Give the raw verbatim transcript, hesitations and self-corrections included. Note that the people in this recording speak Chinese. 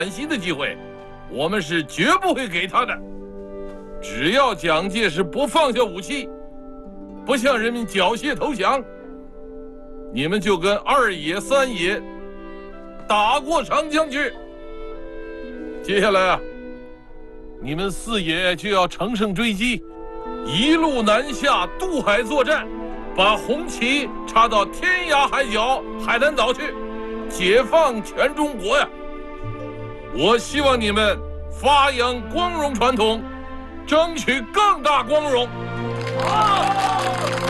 习的机会，我们是绝不会给他的。只要蒋介石不放下武器，不向人民缴械投降，你们就跟二爷、三爷打过长江去。接下来啊，你们四爷就要乘胜追击，一路南下渡海作战，把红旗插到天涯海角海南岛去，解放全中国呀！我希望你们发扬光荣传统，争取更大光荣。啊！